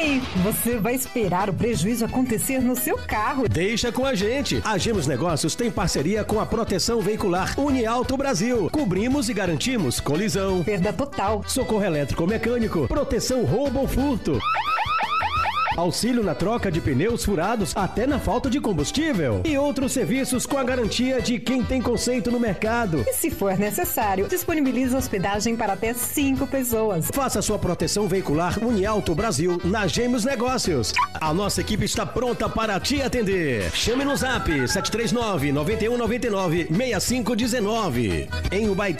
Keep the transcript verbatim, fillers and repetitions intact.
Ei, você vai esperar o prejuízo acontecer no seu carro? Deixa com a gente. A Gemos Negócios tem parceria com a Proteção Veicular Uniauto Brasil. Cobrimos e garantimos colisão, perda total, socorro elétrico mecânico, proteção roubo ou furto, auxílio na troca de pneus furados até na falta de combustível e outros serviços com a garantia de quem tem conceito no mercado. E se for necessário, disponibiliza hospedagem para até cinco pessoas. Faça sua proteção veicular Uniauto Brasil na Gêmeos Negócios. A nossa equipe está pronta para te atender. Chame no zap sete três nove, nove um nove nove, seis cinco um nove. Em Humaitá.